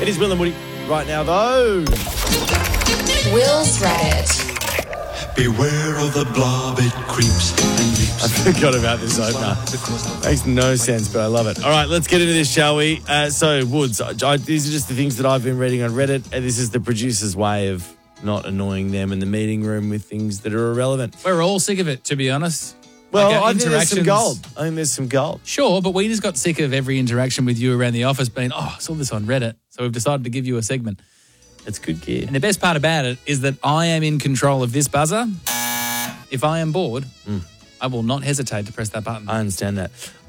It is Will and Woody right now, though. Will's Reddit. Beware of the blob, it creeps and leaps. I forgot about this opener. Makes no sense, but I love it. All right, let's get into this, shall we? So, Woods, these are just the things that I've been reading on Reddit. And this is the producer's way of not annoying them in the meeting room with things that are irrelevant. We're all sick of it, to be honest. Well, Like our I think there's some interactions- gold. I think there's some gold. Sure, but we just got sick of every interaction with you around the office being, I saw this on Reddit, so we've decided to give you a segment. It's good gear. And the best part about it is that I am in control of this buzzer. If I am bored, I will not hesitate to press that button. I understand that.